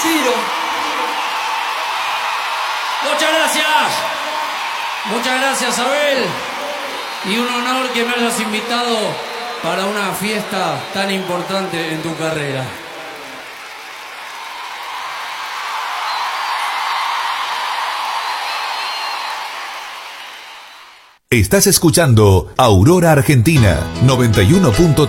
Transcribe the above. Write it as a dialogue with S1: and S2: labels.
S1: Ciro.
S2: Muchas gracias. Muchas gracias, Abel. Y un honor que me hayas invitado para una fiesta tan importante en tu carrera.
S3: Estás escuchando Aurora Argentina 91.3.